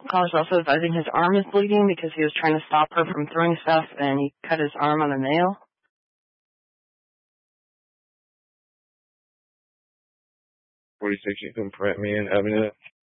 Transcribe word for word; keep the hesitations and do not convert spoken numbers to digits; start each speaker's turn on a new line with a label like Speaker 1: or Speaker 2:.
Speaker 1: Caller's also advising his arm is bleeding because he was trying to stop her from throwing stuff and he cut his arm on a nail.
Speaker 2: forty-six, you can print me in evidence.